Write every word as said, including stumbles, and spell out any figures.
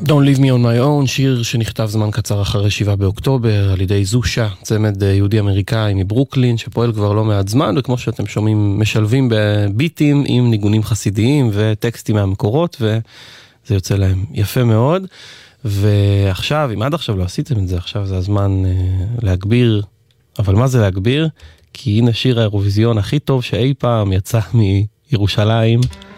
Don't Leave Me On My Own, שיר שנכתב זמן קצר אחרי שבעה באוקטובר על ידי זושה, צמד יהודי אמריקאי מברוקלין שפועל כבר לא מעט זמן, וכמו שאתם שומעים משלבים בביטים עם ניגונים חסידיים וטקסטים מהמקורות, וזה יוצא להם יפה מאוד. ועכשיו, אם עד עכשיו לא עשיתם את זה, עכשיו זה הזמן להגביר. אבל מה זה להגביר? כי הנה שיר האירוויזיון הכי טוב שאי פעם יצא מירושלים,